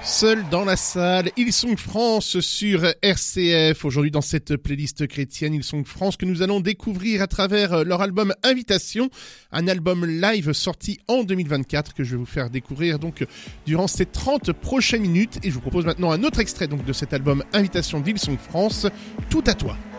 Seul dans la salle, Hillsong France sur RCF. Aujourd'hui dans cette playlist chrétienne Hillsong France que nous allons découvrir à travers leur album Invitation, un album live sorti en 2024 que je vais vous faire découvrir donc durant ces 30 prochaines minutes. Et je vous propose maintenant un autre extrait donc de cet album Invitation d'Hillsong France, Tout à toi.